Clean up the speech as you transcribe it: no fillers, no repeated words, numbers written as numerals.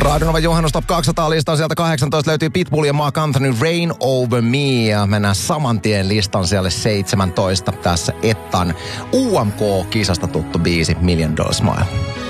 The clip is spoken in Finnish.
Radionovan juhannus Top 200 listan sieltä 18 löytyy Pitbull ja Marc Anthony Rain Over Me. Ja mennään saman tien listan siellä 17. Tässä Ettan UMK-kisasta tuttu biisi $1 Million Smile.